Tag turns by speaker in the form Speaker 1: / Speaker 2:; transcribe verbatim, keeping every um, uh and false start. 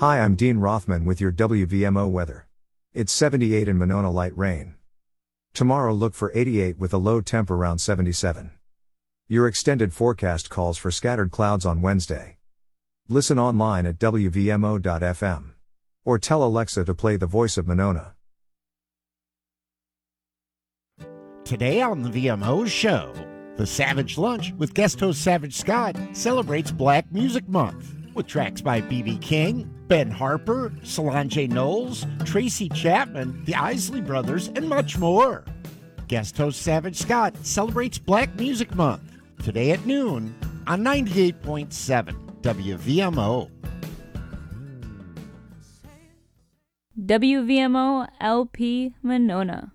Speaker 1: Hi, I'm Dean Rothman with your W V M O weather. It's seventy-eight in Monona, light rain. Tomorrow look for eighty-eight with a low temp around seventy-seven. Your extended forecast calls for scattered clouds on Wednesday. Listen online at W V M O dot F M. Or tell Alexa to play The Voice of Monona.
Speaker 2: Today on the V M O show, the Savage Lunch with guest host Savage Scott celebrates Black Music Month with tracks by B B King, Ben Harper, Solange Knowles, Tracy Chapman, the Isley Brothers, and much more. Guest host Savage Scott celebrates Black Music Month today at noon on ninety-eight point seven W V M O.
Speaker 3: W V M O L P Monona.